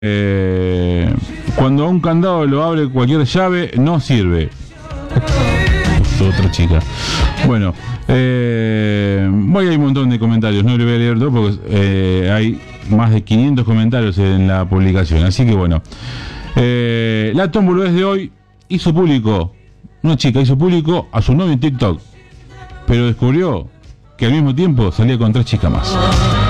Cuando a un candado lo abre cualquier llave, no sirve. Otra chica. Bueno, voy a hay un montón de comentarios, no le voy a leer todo porque hay más de 500 comentarios en la publicación. Así que bueno, la tómbola de hoy hizo público, una chica hizo público a su novio en TikTok, pero descubrió que al mismo tiempo salía con 3 chicas más.